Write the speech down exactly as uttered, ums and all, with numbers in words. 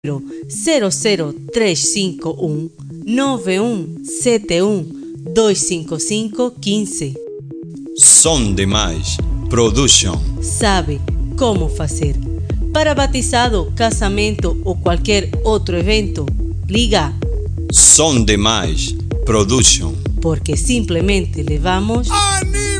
zero zero três cinco um nove um sete um dois cinco cinco um cinco. Som Demais Production Sabe como fazer. Para batizado, casamento ou qualquer outro evento, liga Som Demais Production, porque simplesmente levamos Anitta!